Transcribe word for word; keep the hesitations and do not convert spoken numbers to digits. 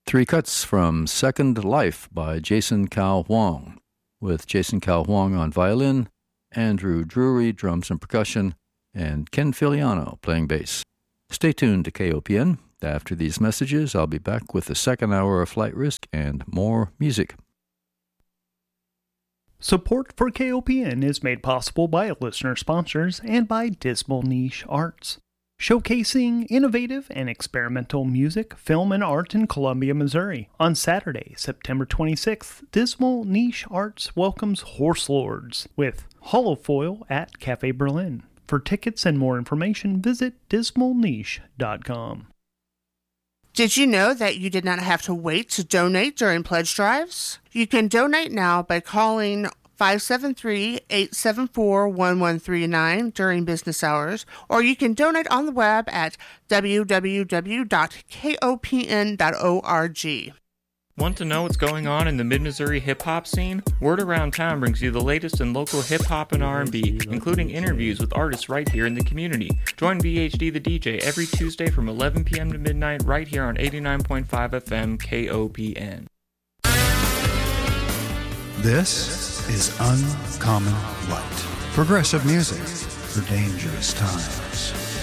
Three cuts from Second Life by Jason Cao Huang, with Jason Cao Huang on violin, Andrew Drury drums and percussion, and Ken Filiano playing bass. Stay tuned to K O P N. After these messages, I'll be back with the second hour of Flight Risk and more music. Support for K O P N is made possible by listener sponsors and by Dismal Niche Arts, showcasing innovative and experimental music, film, and art in Columbia, Missouri. On Saturday, September twenty-sixth, Dismal Niche Arts welcomes Horse Lords with Holofoil at Cafe Berlin. For tickets and more information, visit dismal niche dot com. Did you know that you did not have to wait to donate during pledge drives? You can donate now by calling five seven three, eight seven four, one one three nine during business hours, or you can donate on the web at w w w dot kopn dot org. Want to know what's going on in the Mid-Missouri hip-hop scene? Word Around Town brings you the latest in local hip-hop and R and B, including interviews with artists right here in the community. Join V H D the D J every Tuesday from eleven p.m. to midnight right here on eighty-nine point five F M K O P N. This is Uncommon Light. Progressive music for dangerous times.